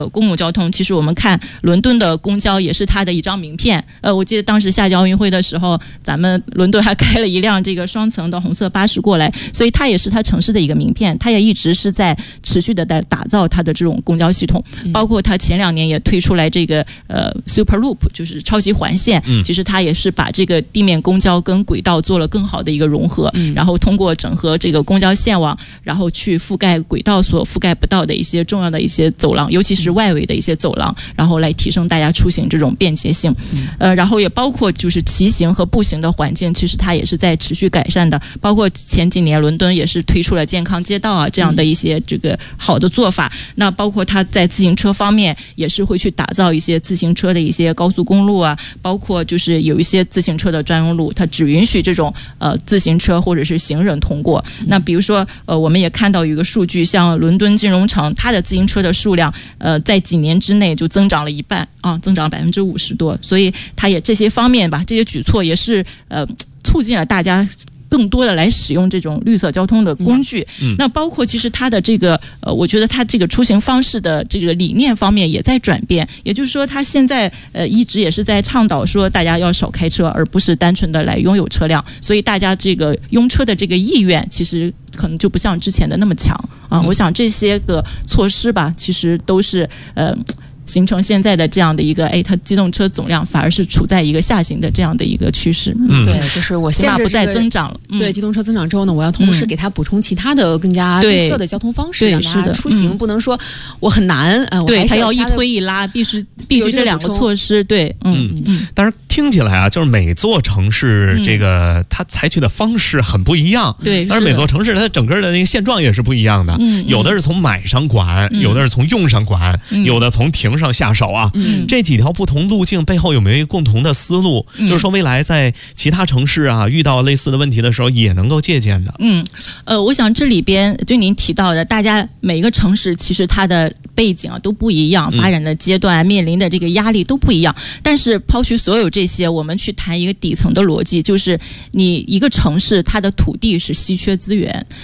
公共交通，其实我们看伦敦的公交也是它的一张名片。我记得当时夏季奥运会的时候，咱们伦敦还开了一辆这个双层的红色巴士过来，所以它也是它城市的一个名片。它也一直是在持续的在打造它的这种公交系统，包括它前2年也推出来这个Super Loop， 就是超级环线。其实它也是把这个地面公交跟轨道做了更好的一个融合，然后通过整合这个公交线网，然后去覆盖轨道所覆盖不到的一些重要的一些走廊，尤其是外围的一些走廊，然后来提升大家出行这种便捷性。然后也包括就是骑行和步行的环境，其实它也是在持续改善的。包括前几年伦敦也是推出了健康街道啊这样的一些这个好的做法。那包括它在自行车方面也是会去打造一些自行车的一些高速公路啊，包括就是有一些自行车的专用路，它只允许这种自行车或者是行人通过。那比如说我们也看到有一个数据，像伦敦金融城，它的自行车的数量在几年之内就增长了1半啊，增长50%多，所以它也这些方面吧，这些举措也是促进了大家更多的来使用这种绿色交通的工具。那包括其实它的这个我觉得它这个出行方式的这个理念方面也在转变，也就是说它现在一直也是在倡导说大家要少开车，而不是单纯的来拥有车辆，所以大家这个拥车的这个意愿其实可能就不像之前的那么强啊。我想这些个措施吧，其实都是形成现在的这样的一个，它机动车总量反而是处在一个下行的这样的一个趋势。 对，就是我限制不再增长了。 对，机动车增长之后呢，我要同时给它补充其他的更加绿色的交通方式，让大家出行不能说我很难， 对，它要一推一拉，必须这2个措施。对， 但是听起来啊，就是每座城市这个它采取的方式很不一样。 对， 但是每座城市它整个的那个现状也是不一样的。有的是从买上管，有的是从用上管，有的从停上下手啊。这几条不同路径背后有没有一个共同的思路？就是说未来在其他城市啊遇到类似的问题的时候也能够借鉴的。 我想这里边就您提到的，大家每一个城市其实它的背景啊都不一样，发展的阶段面临的这个压力都不一样。但是抛去所有这些，我们去谈一个底层的逻辑，就是你一个城市它的土地是稀缺资源，